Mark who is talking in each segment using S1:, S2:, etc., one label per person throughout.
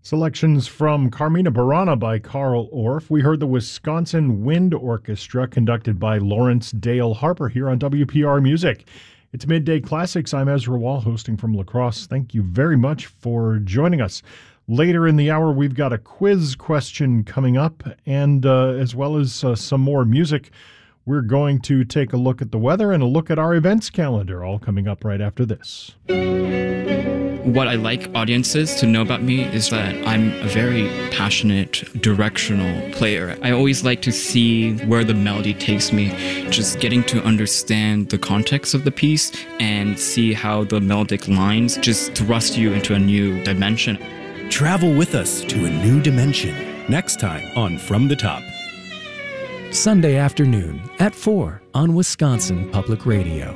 S1: Selections from Carmina Burana by Carl Orff. We heard the Wisconsin Wind Orchestra conducted by Lawrence Dale Harper here on WPR Music. It's Midday Classics. I'm Ezra Wall, hosting from La Crosse. Thank you very much for joining us. Later in the hour, we've got a quiz question coming up, and as well as some more music. We're going to take a look at the weather and a look at our events calendar, all coming up right after this.
S2: What I like audiences to know about me is that I'm a very passionate, directional player. I always like to see where the melody takes me, just getting to understand the context of the piece and see how the melodic lines just thrust you into a new dimension.
S3: Travel with us to a new dimension. Next time on From the Top. Sunday afternoon at 4 on Wisconsin Public Radio.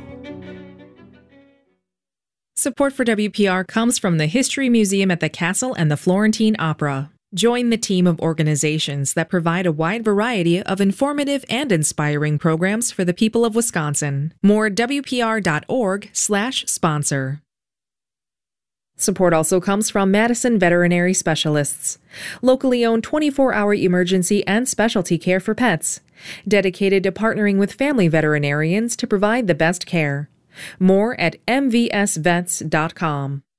S4: Support for WPR comes from the History Museum at the Castle and the Florentine Opera. Join the team of organizations that provide a wide variety of informative and inspiring programs for the people of Wisconsin. More at WPR.org/sponsor. Support also comes from Madison Veterinary Specialists, locally owned 24-hour emergency and specialty care for pets, dedicated to partnering with family veterinarians to provide the best care. More at mvsvets.com.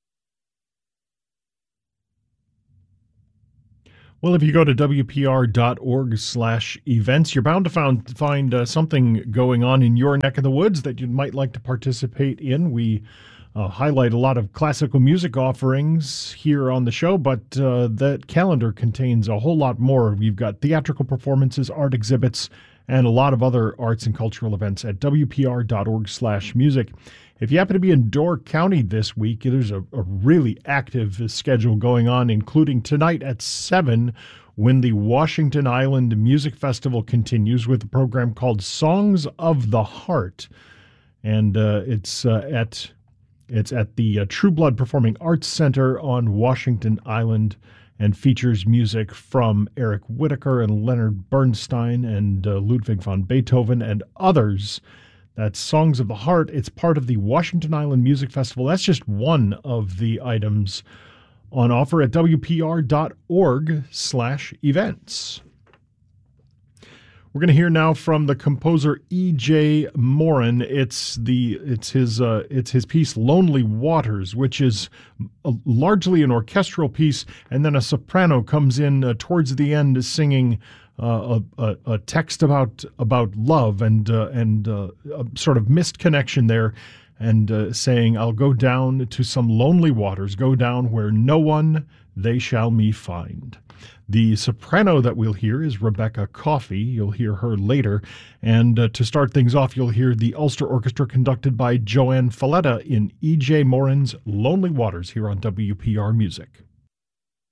S1: Well, if you go to wpr.org/events, you're bound to find something going on in your neck of the woods that you might like to participate in. We highlight a lot of classical music offerings here on the show, but that calendar contains a whole lot more. We've got theatrical performances, art exhibits, and a lot of other arts and cultural events at wpr.org/music. If you happen to be in Door County this week, there's a really active schedule going on, including tonight at 7 when the Washington Island Music Festival continues with a program called Songs of the Heart. And it's at the True Blood Performing Arts Center on Washington Island, and features music from Eric Whitacre and Leonard Bernstein and Ludwig van Beethoven and others. That's Songs of the Heart. It's part of the Washington Island Music Festival. That's just one of the items on offer at wpr.org/events. We're going to hear now from the composer E.J. Morin. It's his piece "Lonely Waters," which is largely an orchestral piece, and then a soprano comes in towards the end singing a text about love and a sort of missed connection there, and saying, "I'll go down to some lonely waters, go down where no one they shall me find." The soprano that we'll hear is Rebecca Coffey. You'll hear her later. And to start things off, you'll hear the Ulster Orchestra conducted by Joanne Falletta in E.J. Morin's Lonely Waters here on WPR Music.